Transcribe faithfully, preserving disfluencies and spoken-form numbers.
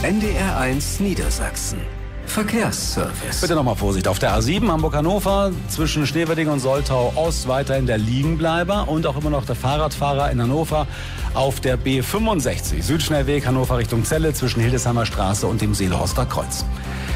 N D R eins Niedersachsen. Verkehrsservice. Bitte nochmal Vorsicht. Auf der A sieben Hamburg-Hannover zwischen Schneewedding und Soltau Ost weiterhin der Liegenbleiber und auch immer noch der Fahrradfahrer in Hannover auf der B fünfundsechzig Südschnellweg Hannover Richtung Celle zwischen Hildesheimer Straße und dem Seelhorster Kreuz.